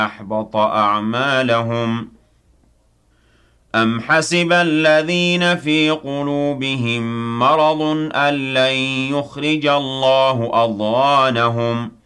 أحبط أعمالهم أم حسب الذين في قلوبهم مرض أن لن يخرج الله أضغانهم